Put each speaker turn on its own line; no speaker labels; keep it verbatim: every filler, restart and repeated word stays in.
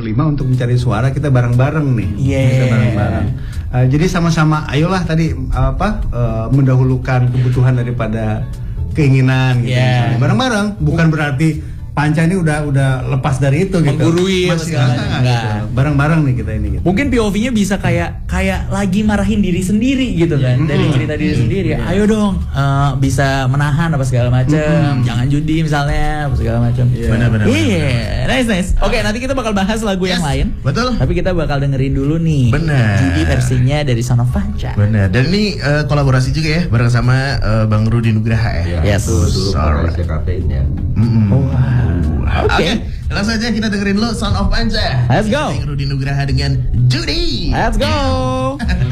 berlima untuk mencari suara kita bareng-bareng nih.
Iya. Yeah.
Kita bareng-bareng. Uh, jadi sama-sama, ayolah tadi apa uh, mendahulukan kebutuhan daripada keinginan gitu.
Yeah.
Bareng-bareng, bukan berarti Panca ini udah udah lepas dari itu gitu.
Menggurui
masih
enggak,
enggak,
enggak.
gitu. Bareng-bareng nih kita ini gitu.
Mungkin P O V-nya bisa kayak kayak lagi marahin diri sendiri gitu kan.
Mm-hmm.
Dari cerita diri sendiri.
Yeah.
Ayo dong uh, bisa menahan apa segala macam. Mm-hmm. Jangan judi misalnya apa segala macam.
Yeah.
Benar-benar.
Iya, nice nice. Oke, nanti kita bakal bahas lagu
Yes,
yang lain.
betul.
Tapi kita bakal dengerin dulu nih.
Benar.
Judi versinya dari Son of Panca.
Benar. Dan ini uh, kolaborasi juga ya bareng sama uh, Bang Rudi Nugraha ya.
Yes.
Itu dulu
Alright.
vokalis kafeinnya.
Mm-mm.
Oh, wow. Oke.
Oke, langsung aja kita dengerin lo Son of Panca.
Let's go.
Rudi Nugraha dengan Judi.
Let's go.